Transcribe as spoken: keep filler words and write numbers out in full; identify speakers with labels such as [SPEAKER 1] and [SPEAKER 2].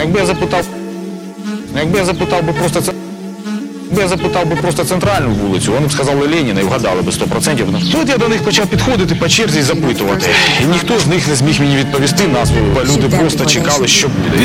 [SPEAKER 1] Якби я запитав, якби я запитав би просто це. Якби я запитав би просто центральну вулицю, вони б сказали Леніна і вгадали би сто відсотків. Тут я до них почав підходити по черзі і запитувати. І ніхто з них не зміг мені відповісти назву. Люди просто чекали, що буде.